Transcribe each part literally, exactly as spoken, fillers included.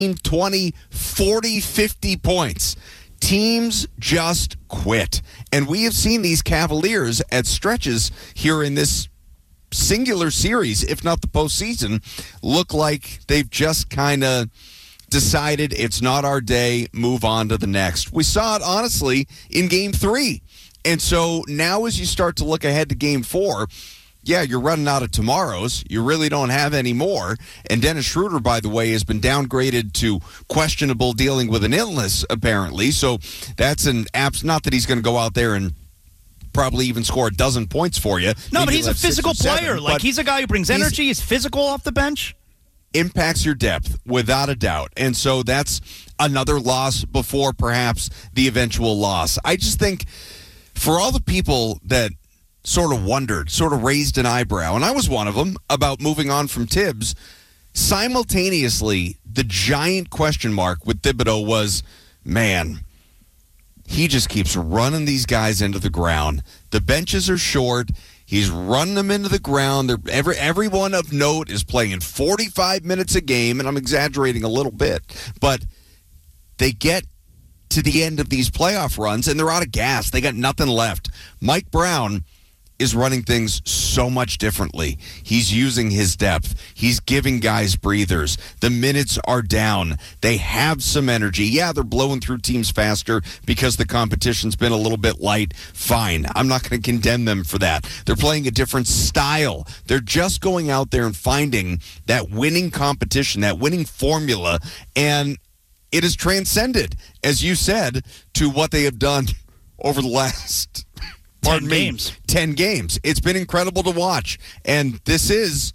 twenty, forty, fifty points. Teams just quit. And we have seen these Cavaliers at stretches here in this singular series, if not the postseason, look like they've just kind of decided it's not our day, move on to the next. We saw it, honestly, in game three. And so now as you start to look ahead to game four, yeah, you're running out of tomorrows. You really don't have any more. And Dennis Schroeder, by the way, has been downgraded to questionable, dealing with an illness, apparently. So that's an abs. Not that he's going to go out there and probably even score a dozen points for you. No, Maybe but he's a physical player. Seven, like, he's a guy who brings energy. He's physical off the bench. Impacts your depth, without a doubt. And so that's another loss before perhaps the eventual loss. I just think for all the people that sort of wondered, sort of raised an eyebrow, and I was one of them, about moving on from Tibbs, simultaneously, the giant question mark with Thibodeau was, man, he just keeps running these guys into the ground. The benches are short. He's running them into the ground. They're, every everyone of note is playing forty-five minutes a game, and I'm exaggerating a little bit, but they get to the end of these playoff runs, and they're out of gas. They got nothing left. Mike Brown is running things so much differently. He's using his depth. He's giving guys breathers. The minutes are down. They have some energy. Yeah, they're blowing through teams faster because the competition's been a little bit light. Fine. I'm not going to condemn them for that. They're playing a different style. They're just going out there and finding that winning competition, that winning formula, and it has transcended, as you said, to what they have done over the last Pardon ten me, games. ten games. It's been incredible to watch. And this is,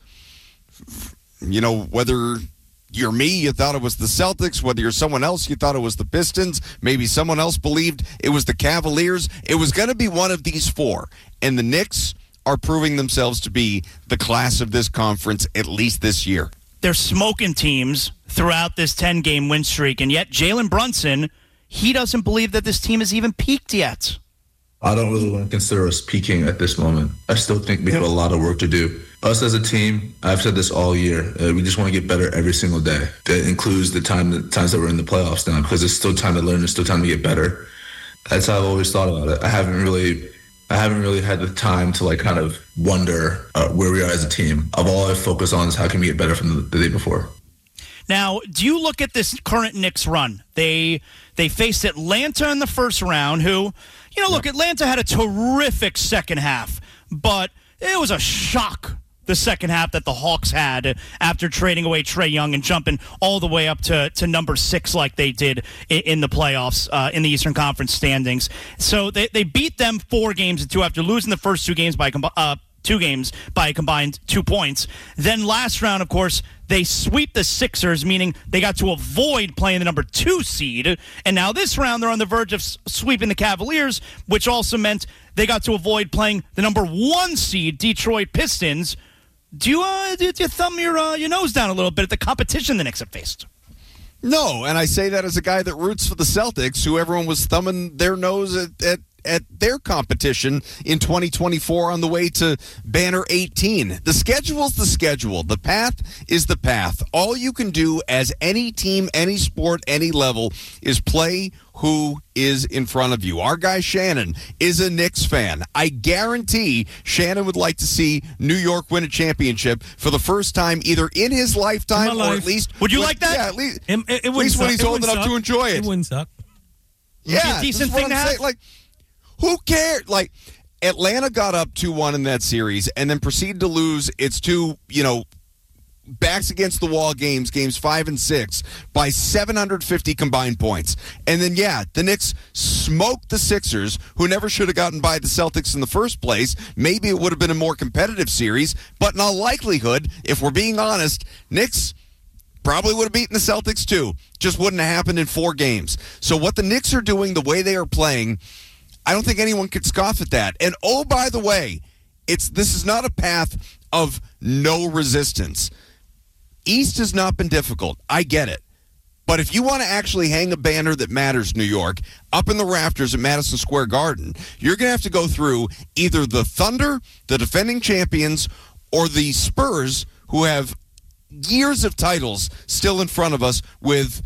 you know, whether you're me, you thought it was the Celtics, whether you're someone else, you thought it was the Pistons, maybe someone else believed it was the Cavaliers. It was going to be one of these four. And the Knicks are proving themselves to be the class of this conference, at least this year. They're smoking teams throughout this ten-game win streak, and yet Jalen Brunson, he doesn't believe that this team has even peaked yet. I don't really want to consider us peaking at this moment. I still think we have a lot of work to do. Us as a team, I've said this all year, uh, we just want to get better every single day. That includes the time, the times that we're in the playoffs now, because it's still time to learn, it's still time to get better. That's how I've always thought about it. I haven't really, I haven't really had the time to like kind of wonder uh, where we are as a team. Of all I focus on is how can we get better from the, the day before. Now, do you look at this current Knicks run? They they faced Atlanta in the first round, who, you know, look, Atlanta had a terrific second half, but it was a shock, the second half that the Hawks had after trading away Trae Young and jumping all the way up to, to number six like they did in, in the playoffs, uh, in the Eastern Conference standings. So they, they beat them four games to two after losing the first two games by uh, two games by a combined two points. Then last round, of course, they sweep the Sixers, meaning they got to avoid playing the number two seed. And now this round, they're on the verge of sweeping the Cavaliers, which also meant they got to avoid playing the number one seed, Detroit Pistons. Do you, uh, do you thumb your, uh, your nose down a little bit at the competition the Knicks have faced? No, and I say that as a guy that roots for the Celtics, who everyone was thumbing their nose at, at at their competition in twenty twenty-four on the way to Banner eighteen. The schedule's the schedule. The path is the path. All you can do as any team, any sport, any level is play who is in front of you. Our guy Shannon is a Knicks fan. I guarantee Shannon would like to see New York win a championship for the first time either in his lifetime in or life. at least... Would you with, like that? Yeah, at least, it, it, it at least when suck. he's it old enough suck. to enjoy it. It wouldn't suck. Yeah, a decent that's what thing to I'm have. saying. Like, who cares? Like, Atlanta got up two one in that series and then proceeded to lose its two, you know, backs against the wall games, games five and six, by seven hundred fifty combined points. And then, yeah, the Knicks smoked the Sixers, who never should have gotten by the Celtics in the first place. Maybe it would have been a more competitive series, but in all likelihood, if we're being honest, Knicks probably would have beaten the Celtics too. Just wouldn't have happened in four games. So what the Knicks are doing, the way they are playing, I don't think anyone could scoff at that. And oh, by the way, it's this is not a path of no resistance. East has not been difficult. I get it. But if you want to actually hang a banner that matters, New York, up in the rafters at Madison Square Garden, you're going to have to go through either the Thunder, the defending champions, or the Spurs, who have years of titles still in front of us with